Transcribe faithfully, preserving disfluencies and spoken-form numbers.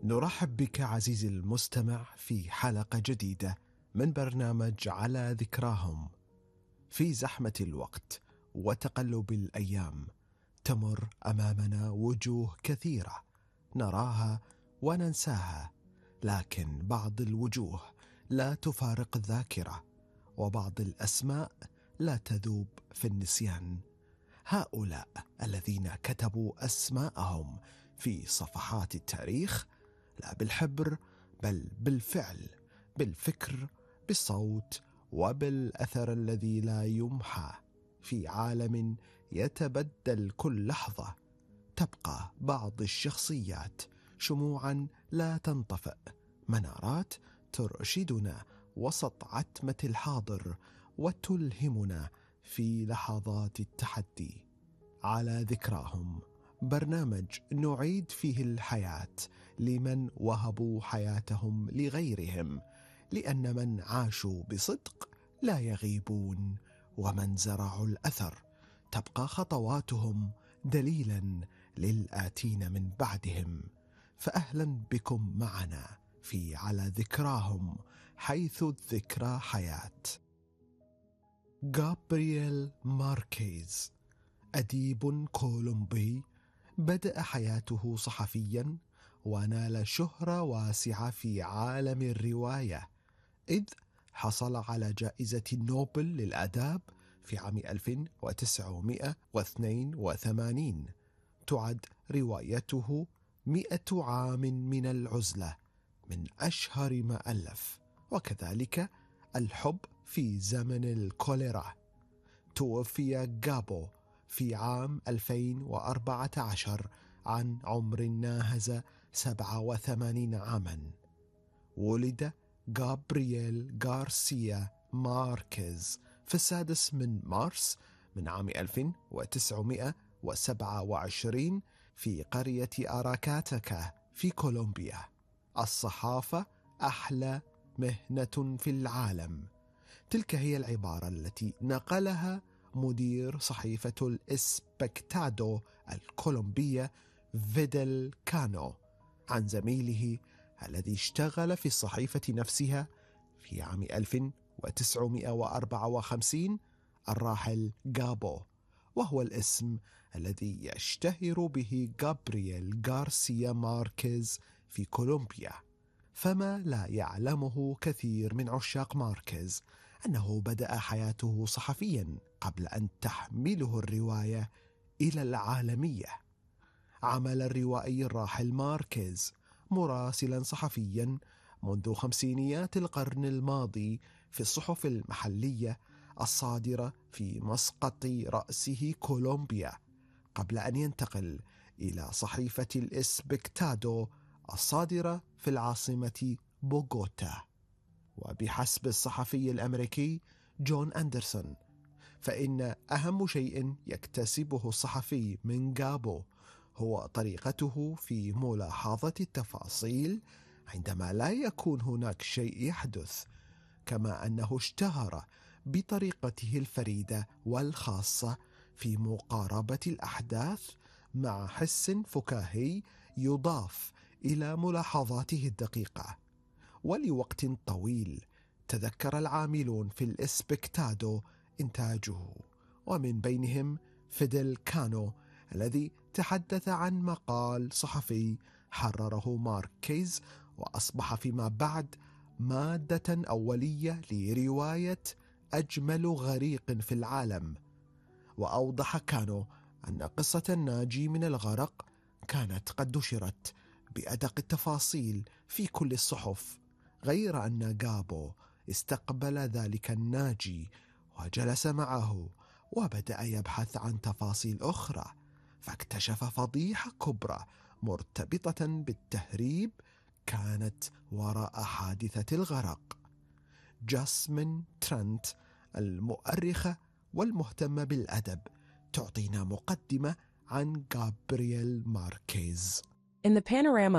نرحب بك عزيزي المستمع في حلقة جديدة من برنامج على ذكراهم. في زحمة الوقت وتقلب الأيام تمر أمامنا وجوه كثيرة نراها وننساها، لكن بعض الوجوه لا تفارق الذاكرة، وبعض الأسماء لا تذوب في النسيان. هؤلاء الذين كتبوا أسماءهم في صفحات التاريخ لا بالحبر بل بالفعل، بالفكر، بالصوت، وبالأثر الذي لا يمحى. في عالم يتبدل كل لحظة تبقى بعض الشخصيات شموعا لا تنطفئ، منارات ترشدنا وسط عتمة الحاضر وتلهمنا في لحظات التحدي. على ذكراهم، برنامج نعيد فيه الحياة لمن وهبوا حياتهم لغيرهم، لأن من عاشوا بصدق لا يغيبون، ومن زرعوا الأثر تبقى خطواتهم دليلا للآتين من بعدهم. فأهلا بكم معنا في على ذكراهم، حيث الذكرى حياة. غابرييل ماركيز أديب كولومبي، بدأ حياته صحفيا ونال شهرة واسعة في عالم الرواية، إذ حصل على جائزة نوبل للآداب في عام ألف وتسعمائة واثنين وثمانين. تعد روايته مئة عام من العزلة من أشهر ما ألف، وكذلك الحب في زمن الكوليرا. توفي غابو في عام ألفين وأربعة عشر عن عمر ناهز سبعة وثمانين عاما. ولد غابرييل غارسيا ماركيز في السادس من مارس من عام ألف وتسعمائة وسبعة وعشرين في قرية أراكاتاكا في كولومبيا. الصحافة أحلى مهنة في العالم، تلك هي العبارة التي نقلها مدير صحيفة الإسبكتادو الكولومبية فيدل كانو عن زميله الذي اشتغل في الصحيفة نفسها في عام ألف وتسعمائة وأربعة وخمسين، الراحل غابو، وهو الاسم الذي يشتهر به غابرييل غارسيا ماركيز في كولومبيا. فما لا يعلمه كثير من عشاق ماركيز أنه بدأ حياته صحفيا قبل أن تحمله الرواية إلى العالمية. عمل الروائي الراحل ماركيز مراسلا صحفيا منذ خمسينيات القرن الماضي في الصحف المحلية الصادرة في مسقط رأسه كولومبيا، قبل أن ينتقل إلى صحيفة الإسبكتادو الصادرة في العاصمة بوغوتا. وبحسب الصحفي الأمريكي جون أندرسون، فإن أهم شيء يكتسبه الصحفي من غابو هو طريقته في ملاحظة التفاصيل عندما لا يكون هناك شيء يحدث، كما أنه اشتهر بطريقته الفريدة والخاصة في مقاربة الأحداث مع حس فكاهي يضاف إلى ملاحظاته الدقيقة. ولوقت طويل تذكر العاملون في الإسبكتادو إنتاجه، ومن بينهم فيدل كانو الذي تحدث عن مقال صحفي حرره ماركيز وأصبح فيما بعد مادة أولية لرواية أجمل غريق في العالم. وأوضح كانو أن قصة الناجي من الغرق كانت قد نشرت بأدق التفاصيل في كل الصحف، غير أن غابو استقبل ذلك الناجي وجلس معه وبدأ يبحث عن تفاصيل أخرى، فاكتشف فضيحة كبرى مرتبطة بالتهريب كانت وراء حادثة الغرق. جاسمين ترنت المؤرخة والمهتمة بالأدب تعطينا مقدمة عن غابرييل ماركيز. In the panorama